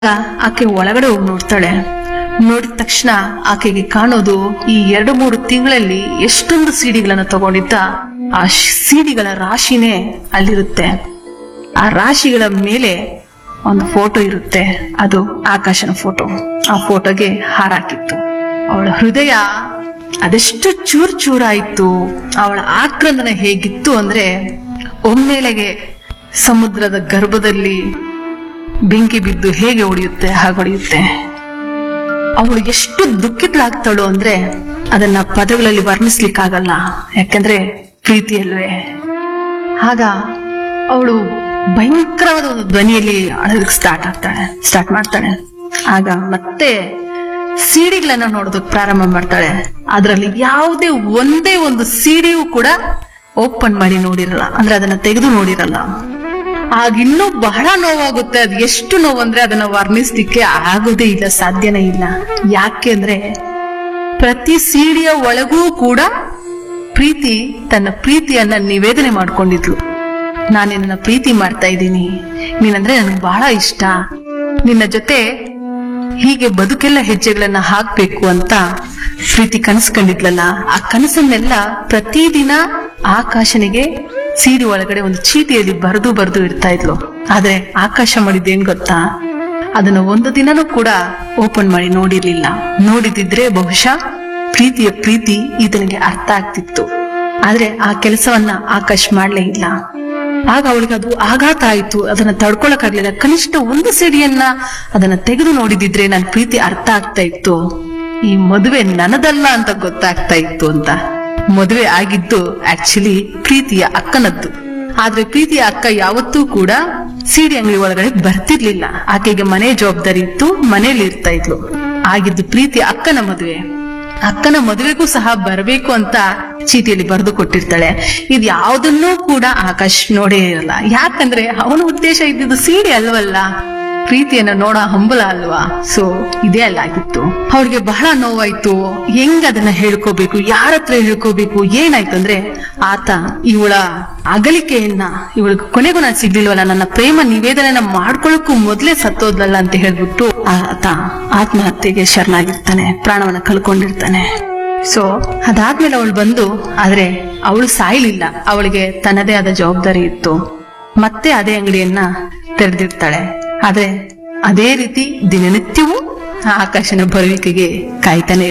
ಆಕೆ ಒಳಗಡೆ ಹೋಗಿ ನೋಡ್ತಾಳೆ. ನೋಡಿದ ತಕ್ಷಣ ಆಕೆಗೆ ಕಾಣೋದು ಈ 2-3 ತಿಂಗಳಲ್ಲಿ ಎಷ್ಟೊಂದು ಸಿಡಿಗಳನ್ನ ತಗೊಂಡಿದ್ದ ಆ ಸಿಡಿಗಳ ರಾಶಿನೇ ಅಲ್ಲಿರುತ್ತೆ. ಆ ರಾಶಿಗಳ ಮೇಲೆ ಒಂದು ಫೋಟೋ ಇರುತ್ತೆ, ಅದು ಆಕಾಶನ ಫೋಟೋ. ಆ ಫೋಟೋಗೆ ಹಾರಾಕಿತ್ತು. ಅವಳ ಹೃದಯ ಅದೆಷ್ಟು ಚೂರ್ ಚೂರಾಯಿತು. ಅವಳ ಆಕ್ರಂದನ ಹೇಗಿತ್ತು ಅಂದ್ರೆ ಒಮ್ಮೆಲೆಗೆ ಸಮುದ್ರದ ಗರ್ಭದಲ್ಲಿ ಬೆಂಕಿ ಬಿದ್ದು ಹೇಗೆ ಹೊಡೆಯುತ್ತೆ ಹಾಗೊಡೆಯುತ್ತೆ. ಅವಳು ಎಷ್ಟು ದುಃಖಿತಳಾಗ್ತಾಳು ಅಂದ್ರೆ ಅದನ್ನ ಪದಗಳಲ್ಲಿ ವರ್ಣಿಸ್ಲಿಕ್ಕಾಗಲ್ಲ, ಯಾಕಂದ್ರೆ ಪ್ರೀತಿಯಲ್ವೇ. ಆಗ ಅವಳು ಭಯಂಕರವಾದ ಒಂದು ಧ್ವನಿಯಲ್ಲಿ ಅಳೋದಕ್ಕೆ ಸ್ಟಾರ್ಟ್ ಮಾಡ್ತಾಳೆ. ಆಗ ಮತ್ತೆ ಸಿಡಿಗಳನ್ನ ನೋಡೋದಕ್ಕೆ ಪ್ರಾರಂಭ ಮಾಡ್ತಾಳೆ. ಅದರಲ್ಲಿ ಯಾವುದೇ ಒಂದೇ ಒಂದು ಸಿಡಿಯೂ ಕೂಡ ಓಪನ್ ಮಾಡಿ ನೋಡಿರಲ್ಲ, ಅಂದ್ರೆ ಅದನ್ನ ತೆಗೆದು ನೋಡಿರಲ್ಲ. ಆಗ ಇನ್ನೂ ಬಹಳ ನೋವಾಗುತ್ತೆ. ಅದು ಎಷ್ಟು ನೋವಂದ್ರೆ ಅದನ್ನ ವರ್ಣಿಸ್ಲಿಕ್ಕೆ ಆಗೋದೇ ಇಲ್ಲ, ಸಾಧ್ಯನೇ ಇಲ್ಲ. ಯಾಕೆ ಅಂದ್ರೆ ಪ್ರತಿ ಸಿಡಿಯ ಒಳಗೂ ಕೂಡ ಪ್ರೀತಿ ತನ್ನ ಪ್ರೀತಿಯನ್ನ ನಿವೇದನೆ ಮಾಡ್ಕೊಂಡಿದ್ಲು. ನಾನು ನಿನ್ನ ಪ್ರೀತಿ ಮಾಡ್ತಾ ಇದ್ದೀನಿ, ನೀನಂದ್ರೆ ನನಗೆ ಬಹಳ ಇಷ್ಟ, ನಿನ್ನ ಜೊತೆ ಹೀಗೆ ಬದುಕೆಲ್ಲ ಹೆಜ್ಜೆಗಳನ್ನ ಹಾಕ್ಬೇಕು ಅಂತ ಪ್ರೀತಿ ಕನಸ್ಕೊಂಡಿದ್ಲಲ್ಲ. ಆ ಕನಸನ್ನೆಲ್ಲ ಪ್ರತಿದಿನ ಆಕಾಶನಿಗೆ ಸೀರೆ ಒಳಗಡೆ ಒಂದು ಚೀಟಿಯಲ್ಲಿ ಬರೆದು ಇಡ್ತಾ ಇದ್ಲು. ಆದ್ರೆ ಆಕಾಶ ಮಾಡಿದ್ದೇನ್ ಗೊತ್ತಾ, ಅದನ್ನ ಒಂದು ದಿನನೂ ಕೂಡ ಓಪನ್ ಮಾಡಿ ನೋಡಿರ್ಲಿಲ್ಲ. ನೋಡಿದಿದ್ರೆ ಬಹುಶಃ ಪ್ರೀತಿಯ ಪ್ರೀತಿ ಈತನಿಗೆ ಅರ್ಥ ಆಗ್ತಿತ್ತು. ಆದ್ರೆ ಆ ಕೆಲಸವನ್ನ ಆಕಾಶ್ ಮಾಡ್ಲೇ ಇಲ್ಲ. ಆಗ ಅವಳಿಗೆ ಅದು ಆಘಾತ ಆಯ್ತು, ಅದನ್ನ ತಡ್ಕೊಳಕ್ಕಾಗ್ಲಿಲ್ಲ. ಕನಿಷ್ಠ ಒಂದು ಸಿಡಿಯನ್ನ ಅದನ್ನ ತೆಗೆದು ನೋಡಿದಿದ್ರೆ ನನ್ನ ಪ್ರೀತಿ ಅರ್ಥ ಆಗ್ತಾ ಇತ್ತು, ಈ ಮದುವೆ ನನ್ನದಲ್ಲ ಅಂತ ಗೊತ್ತಾಗ್ತಾ ಇತ್ತು ಅಂತ. ಮದುವೆ ಆಗಿದ್ದು ಆಕ್ಚುಲಿ ಪ್ರೀತಿಯ ಅಕ್ಕನದ್ದು. ಆದ್ರೆ ಪ್ರೀತಿಯ ಅಕ್ಕ ಯಾವತ್ತೂ ಕೂಡ ಸೀರೆ ಅಂಗಡಿ ಒಳಗಡೆ ಬರ್ತಿರ್ಲಿಲ್ಲ. ಆಕೆಗೆ ಮನೆ ಜವಾಬ್ದಾರಿ ಇತ್ತು, ಮನೇಲಿ ಇರ್ತಾ ಇದ್ಲು. ಆಗಿದ್ದು ಪ್ರೀತಿಯ ಅಕ್ಕನ ಮದುವೆ. ಅಕ್ಕನ ಮದುವೆಗೂ ಸಹ ಬರಬೇಕು ಅಂತ ಚೀಟಿಯಲ್ಲಿ ಬರೆದು ಕೊಟ್ಟಿರ್ತಾಳೆ. ಇದು ಯಾವುದನ್ನೂ ಕೂಡ ಆಕಾಶ್ ನೋಡೇ ಇರಲ್ಲ. ಯಾಕಂದ್ರೆ ಅವನ ಉದ್ದೇಶ ಇದ್ದಿದ್ದು ಸೀರೆ ಅಲ್ವಲ್ಲ, ಪ್ರೀತಿಯನ್ನ ನೋಡೋ ಹಂಬಲ ಅಲ್ವಾ. ಸೊ ಇದೇ ಅಲ್ಲಾಗಿತ್ತು. ಅವ್ರಿಗೆ ಬಹಳ ನೋವಾಯ್ತು. ಹೆಂಗ್ ಅದನ್ನ ಹೇಳ್ಕೋಬೇಕು, ಯಾರ ಹತ್ರ ಹೇಳ್ಕೋಬೇಕು, ಏನಾಯ್ತು ಅಂದ್ರೆ ಆತ ಇವಳ ಅಗಲಿಕೆಯನ್ನ, ಇವಳಿಗೆ ಕೊನೆಗೂ ನಾನು ಸಿಗ್ಲಿಲ್ವಲ್ಲ, ನನ್ನ ಪ್ರೇಮ ನಿವೇದನೆಯನ್ನ ಮಾಡ್ಕೊಳ್ಳೋಕ್ಕೂ ಮೊದ್ಲೇ ಸತ್ತೋದ್ಲಲ್ಲ ಅಂತ ಹೇಳ್ಬಿಟ್ಟು ಆತ ಆತ್ಮಹತ್ಯೆಗೆ ಶರಣಾಗಿರ್ತಾನೆ, ಪ್ರಾಣವನ್ನ ಕಳ್ಕೊಂಡಿರ್ತಾನೆ. ಸೊ ಅದಾದ್ಮೇಲೆ ಅವಳು ಬಂದು, ಆದ್ರೆ ಅವಳು ಸಾಯ್ಲಿಲ್ಲ, ಅವಳಿಗೆ ತನ್ನದೇ ಆದ ಜವಾಬ್ದಾರಿ ಇತ್ತು. ಮತ್ತೆ ಅದೇ ಅಂಗಡಿಯನ್ನ ತೆರೆದಿರ್ತಾಳೆ. ಆದ್ರೆ ಅದೇ ರೀತಿ ದಿನನಿತ್ಯವೂ ಆಕಾಶನ ಬರುವಿಕೆಗೆ ಕಾಯ್ತಾನೆ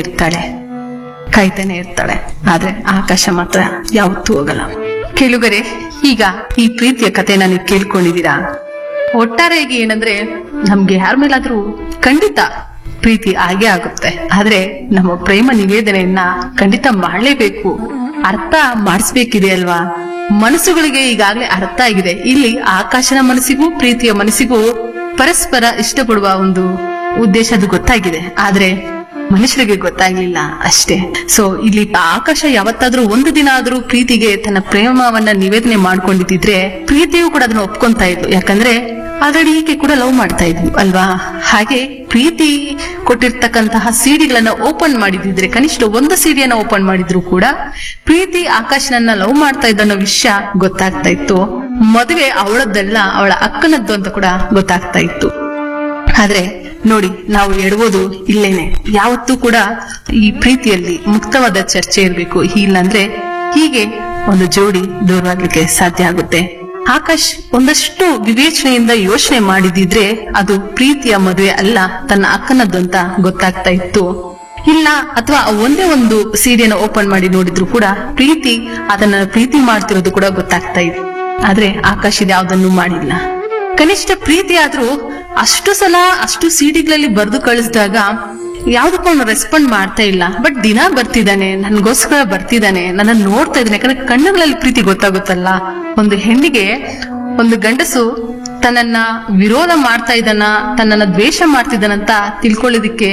ಇರ್ತಾಳೆ. ಆದ್ರೆ ಆಕಾಶ ಮಾತ್ರ ಯಾವತ್ತೂ ಹೋಗಲ್ಲ. ಕೇಳುಗರೆ, ಈಗ ಈ ಪ್ರೀತಿಯ ಕಥೆನ ನೀವು ಕೇಳ್ಕೊಂಡಿದ್ದೀರಾ. ಒಟ್ಟಾರೆಯಾಗಿ ಏನಂದ್ರೆ ನಮ್ಗೆ ಯಾರ ಮೇಲಾದ್ರೂ ಖಂಡಿತ ಪ್ರೀತಿ ಆಗೇ ಆಗುತ್ತೆ. ಆದ್ರೆ ನಮ್ಮ ಪ್ರೇಮ ನಿವೇದನೆಯನ್ನ ಖಂಡಿತ ಮಾಡ್ಲೇಬೇಕು, ಅರ್ಥ ಮಾಡಿಸ್ಬೇಕಿದೆ ಅಲ್ವಾ. ಮನಸ್ಸುಗಳಿಗೆ ಈಗಾಗಲೇ ಅರ್ಥ ಆಗಿದೆ. ಇಲ್ಲಿ ಆಕಾಶನ ಮನಸ್ಸಿಗೂ ಪ್ರೀತಿಯ ಮನಸ್ಸಿಗೂ ಪರಸ್ಪರ ಇಷ್ಟಪಡುವ ಒಂದು ಉದ್ದೇಶ ಅದು ಗೊತ್ತಾಗಿದೆ. ಆದ್ರೆ ಮನುಷ್ಯರಿಗೆ ಗೊತ್ತಾಗ್ಲಿಲ್ಲ ಅಷ್ಟೇ. ಸೊ ಇಲ್ಲಿ ಆಕಾಶ ಯಾವತ್ತಾದ್ರೂ ಒಂದು ದಿನ ಆದ್ರೂ ಪ್ರೀತಿಗೆ ತನ್ನ ಪ್ರೇಮವನ್ನ ನಿವೇದನೆ ಮಾಡ್ಕೊಂಡಿದ್ರೆ ಪ್ರೀತಿಯೂ ಕೂಡ ಅದನ್ನ ಒಪ್ಕೊಂತಾ ಇದ್ಲು. ಯಾಕಂದ್ರೆ ಆಲ್ರೆಡಿ ಈಕೆ ಕೂಡ ಲವ್ ಮಾಡ್ತಾ ಇದ್ಲು ಅಲ್ವಾ. ಹಾಗೆ ಪ್ರೀತಿ ಕೊಟ್ಟಿರ್ತಕ್ಕಂತಹ ಸಿಡಿಗಳನ್ನ ಓಪನ್ ಮಾಡಿದಿದ್ರೆ, ಕನಿಷ್ಠ ಒಂದು ಸಿಡಿಯನ್ನ ಓಪನ್ ಮಾಡಿದ್ರು ಕೂಡ ಪ್ರೀತಿ ಆಕಾಶನನ್ನ ಲವ್ ಮಾಡ್ತಾ ಇದ್ದ ಅನ್ನೋ ವಿಷಯ ಗೊತ್ತಾಗ್ತಾ ಇತ್ತು. ಮದುವೆ ಅವಳದ್ದಲ್ಲ, ಅವಳ ಅಕ್ಕನದ್ದು ಅಂತ ಕೂಡ ಗೊತ್ತಾಗ್ತಾ ಇತ್ತು. ಆದ್ರೆ ನೋಡಿ, ನಾವು ಎಡಬೋದು ಇಲ್ಲೇನೆ. ಯಾವತ್ತೂ ಕೂಡ ಈ ಪ್ರೀತಿಯಲ್ಲಿ ಮುಕ್ತವಾದ ಚರ್ಚೆ ಇರಬೇಕು. ಇಲ್ಲಾಂದ್ರೆ ಹೀಗೆ ಒಂದು ಜೋಡಿ ದೂರವಾಗ್ಲಿಕ್ಕೆ ಸಾಧ್ಯ ಆಗುತ್ತೆ. ಆಕಾಶ್ ಒಂದಷ್ಟು ವಿವೇಚನೆಯಿಂದ ಯೋಚನೆ ಮಾಡಿದಿದ್ರೆ ಅದು ಪ್ರೀತಿಯ ಮದುವೆ ಅಲ್ಲ, ತನ್ನ ಅಕ್ಕನದ್ದು ಅಂತ ಗೊತ್ತಾಗ್ತಾ ಇತ್ತು. ಇಲ್ಲ, ಅಥವಾ ಒಂದೇ ಒಂದು ಸೀರೆಯನ್ನು ಓಪನ್ ಮಾಡಿ ನೋಡಿದ್ರು ಕೂಡ ಪ್ರೀತಿ ಅದನ್ನ ಪ್ರೀತಿ ಮಾಡ್ತಿರೋದು ಕೂಡ ಗೊತ್ತಾಗ್ತಾ ಇದೆ. ಆದ್ರೆ ಆಕಾಶ್ ಇದು ಯಾವ್ದನ್ನು ಮಾಡಿಲ್ಲ. ಕನಿಷ್ಠ ಪ್ರೀತಿ ಆದ್ರೂ ಅಷ್ಟು ಸಲ ಅಷ್ಟು ಸಿಡಿಗಳಲ್ಲಿ ಬರೆದು ಕಳಿಸಿದಾಗ ಯಾವ್ದಕ್ಕೂ ಅವನು ರೆಸ್ಪಾಂಡ್ ಮಾಡ್ತಾ ಇಲ್ಲ. ಬಟ್ ದಿನ ಬರ್ತಿದ್ದಾನೆ, ನನ್ಗೋಸ್ಕರ ಬರ್ತಿದ್ದಾನೆ, ನನ್ನ ನೋಡ್ತಾ ಇದ್ದಾನೆ. ಯಾಕಂದ್ರೆ ಕಣ್ಣುಗಳಲ್ಲಿ ಪ್ರೀತಿ ಗೊತ್ತಾಗುತ್ತಲ್ಲ. ಒಂದು ಹೆಣ್ಣಿಗೆ ಒಂದು ಗಂಡಸು ತನ್ನನ್ನ ವಿರೋಧ ಮಾಡ್ತಾ ಇದ್ದಾನ, ತನ್ನನ್ನ ದ್ವೇಷ ಮಾಡ್ತಿದ್ದಾನಂತ ತಿಳ್ಕೊಳ್ಳೋದಿಕ್ಕೆ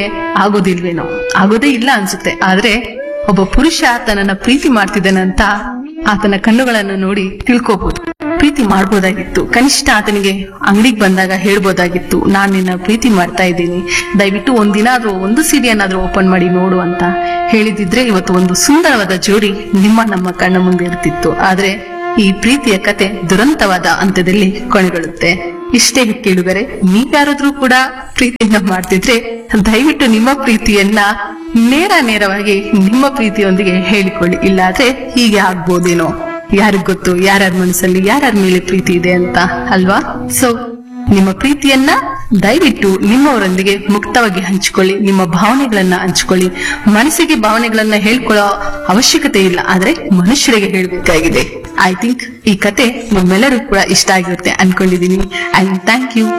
ಆಗೋದೇ ಇಲ್ಲ ಅನ್ಸುತ್ತೆ. ಆದ್ರೆ ಒಬ್ಬ ಪುರುಷ ತನ್ನನ್ನ ಪ್ರೀತಿ ಮಾಡ್ತಿದ್ದಾನಂತ ಆತನ ಕಣ್ಣುಗಳನ್ನು ನೋಡಿ ತಿಳ್ಕೋಬಹುದು. ಪ್ರೀತಿ ಮಾಡ್ಬೋದಾಗಿತ್ತು. ಕನಿಷ್ಠ ಆತನಿಗೆ ಅಂಗಡಿಗೆ ಬಂದಾಗ ಹೇಳ್ಬೋದಾಗಿತ್ತು, ನಾನ್ ನಿನ್ನ ಪ್ರೀತಿ ಮಾಡ್ತಾ ಇದ್ದೀನಿ, ದಯವಿಟ್ಟು ಒಂದಿನ ಆದ್ರೂ ಒಂದು ಸಿಡಿಯನ್ನಾದ್ರೂ ಓಪನ್ ಮಾಡಿ ನೋಡು ಅಂತ ಹೇಳಿದಿದ್ರೆ ಇವತ್ತು ಒಂದು ಸುಂದರವಾದ ಜೋಡಿ ನಮ್ಮ ಕಣ್ಣ ಮುಂದೆ ಇರ್ತಿತ್ತು. ಆದ್ರೆ ಈ ಪ್ರೀತಿಯ ಕತೆ ದುರಂತವಾದ ಅಂತ್ಯದಲ್ಲಿ ಕೊನೆಗೊಳ್ಳುತ್ತೆ. ಇಷ್ಟೇ ಕೇಳುಗರೆ, ನೀವ್ಯಾರಾದ್ರೂ ಕೂಡ ಪ್ರೀತಿಯನ್ನ ಮಾಡ್ತಿದ್ರೆ ದಯವಿಟ್ಟು ನಿಮ್ಮ ಪ್ರೀತಿಯನ್ನ ನೇರವಾಗಿ ನಿಮ್ಮ ಪ್ರೀತಿಯೊಂದಿಗೆ ಹೇಳಿಕೊಳ್ಳಿ. ಇಲ್ಲಾದ್ರೆ ಹೀಗೆ ಆಗ್ಬೋದೇನೋ, ಯಾರಿಗ್ ಗೊತ್ತು ಯಾರ್ಯಾರ ಮನಸ್ಸಲ್ಲಿ ಯಾರ್ಯಾರ ಮೇಲೆ ಪ್ರೀತಿ ಇದೆ ಅಂತ, ಅಲ್ವಾ? ಸೊ ನಿಮ್ಮ ಪ್ರೀತಿಯನ್ನ ದಯವಿಟ್ಟು ನಿಮ್ಮವರೊಂದಿಗೆ ಮುಕ್ತವಾಗಿ ಹಂಚಿಕೊಳ್ಳಿ. ನಿಮ್ಮ ಭಾವನೆಗಳನ್ನ ಹಂಚಿಕೊಳ್ಳಿ. ಮನಸ್ಸಿಗೆ ಭಾವನೆಗಳನ್ನ ಹೇಳ್ಕೊಳ್ಳೋ ಅವಶ್ಯಕತೆ ಇಲ್ಲ, ಆದ್ರೆ ಮನುಷ್ಯರಿಗೆ ಹೇಳ್ಬೇಕಾಗಿದೆ. ಐ ಥಿಂಕ್ ಈ ಕತೆ ನಿಮ್ಮೆಲ್ಲರಿಗೂ ಕೂಡ ಇಷ್ಟ ಆಗಿರುತ್ತೆ ಅನ್ಕೊಂಡಿದೀನಿ. And thank you.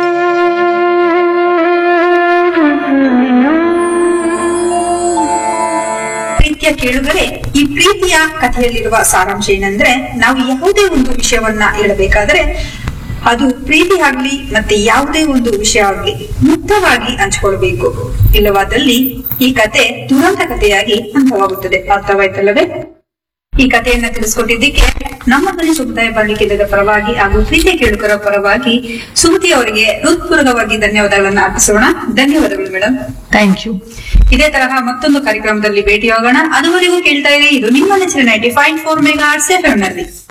ಪ್ರೀತಿಯ ಕೇಳುಗರೆ, ಈ ಪ್ರೀತಿಯ ಕಥೆಯಲ್ಲಿರುವ ಸಾರಾಂಶ ಏನಂದ್ರೆ, ನಾವು ಯಾವುದೇ ಒಂದು ವಿಷಯವನ್ನ ಹೇಳಬೇಕಾದ್ರೆ ಅದು ಪ್ರೀತಿ ಆಗ್ಲಿ ಮತ್ತೆ ಯಾವುದೇ ಒಂದು ವಿಷಯ ಆಗ್ಲಿ ಮುಕ್ತವಾಗಿ ಹಂಚಿಕೊಳ್ಬೇಕು. ಇಲ್ಲವಾದಲ್ಲಿ ಈ ಕತೆ ದುರಂತ ಕಥೆಯಾಗಿ ಅಂತ್ಯವಾಗುತ್ತದೆ. ಅರ್ಥವಾಯ್ತಲ್ಲವೇ? ಈ ಕಥೆಯನ್ನ ತಿಳಿಸ್ಕೊಟ್ಟಿದ್ದಕ್ಕೆ ನಮ್ಮ ಧ್ವನಿ ಸಮುದಾಯ ಬಾಳಿಕೆದ ಪರವಾಗಿ ಹಾಗೂ ಪ್ರೀತಿಯ ಕೇಳುಗರ ಪರವಾಗಿ ಸುಮತಿ ಅವರಿಗೆ ಹೃತ್ಪೂರ್ವಕವಾಗಿ ಧನ್ಯವಾದಗಳನ್ನ ಅರ್ಪಿಸೋಣ. ಧನ್ಯವಾದಗಳು ಮೇಡಮ್. Thank you. ಇದೇ ತರಹ ಮತ್ತೊಂದು ಕಾರ್ಯಕ್ರಮದಲ್ಲಿ ಭೇಟಿಯಾಗೋಣ. ಅದುವರೆಗೂ ಕೇಳ್ತಾ ಇರಿ, ಇದು ನಿಮ್ಮ ನೆಚ್ಚಿನ 95.4 ಮೆಗಾಹರ್ಟ್ಜ್ ಎಫ್ಎಂ ನಲ್ಲಿ.